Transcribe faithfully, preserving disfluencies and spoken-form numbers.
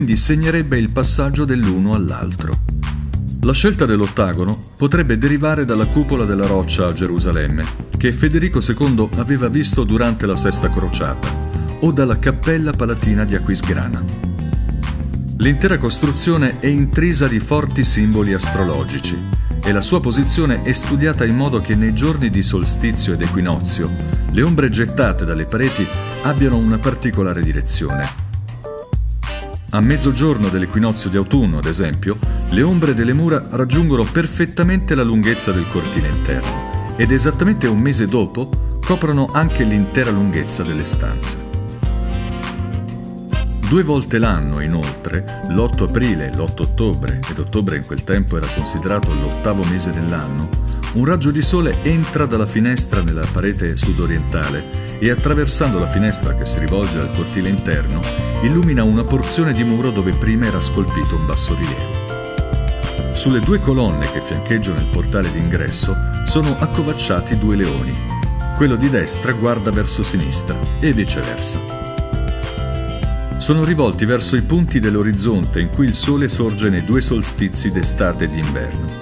quindi segnerebbe il passaggio dell'uno all'altro. La scelta dell'ottagono potrebbe derivare dalla cupola della roccia a Gerusalemme, che Federico secondo aveva visto durante la Sesta Crociata, o dalla Cappella Palatina di Aquisgrana. L'intera costruzione è intrisa di forti simboli astrologici e la sua posizione è studiata in modo che nei giorni di solstizio ed equinozio le ombre gettate dalle pareti abbiano una particolare direzione. A mezzogiorno dell'equinozio di autunno, ad esempio, le ombre delle mura raggiungono perfettamente la lunghezza del cortile interno ed esattamente un mese dopo coprono anche l'intera lunghezza delle stanze. Due volte l'anno, inoltre, l'otto aprile e l'otto ottobre, ed ottobre in quel tempo era considerato l'ottavo mese dell'anno, un raggio di sole entra dalla finestra nella parete sudorientale e attraversando la finestra che si rivolge al cortile interno, illumina una porzione di muro dove prima era scolpito un bassorilievo. Sulle due colonne che fiancheggiano il portale d'ingresso sono accovacciati due leoni. Quello di destra guarda verso sinistra e viceversa. Sono rivolti verso i punti dell'orizzonte in cui il sole sorge nei due solstizi d'estate e d'inverno.